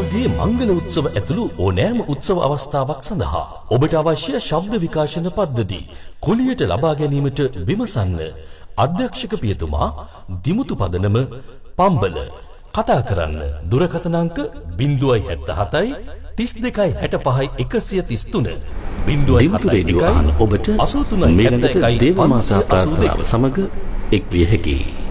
රජුගේ මංගල උත්සව ඇතුළු ඕනෑම උත්සව අවස්ථාවක් සඳහා ඔබට අවශ්‍ය ශබ්ද විකාශන පද්ධති කුලියට ලබා ගැනීමට විමසන්න. අධ්‍යක්ෂක පියතුමා දිමුතු පදනම පම්බල. කතා කරන්න දුරකථන අංක 077 32 65 133 දිමුතු රේඩියෝ අහන ඔබට 83 මේළඟට දේවමාසා ප්‍රාර්ථනාව සමග එක් විය හැකියි.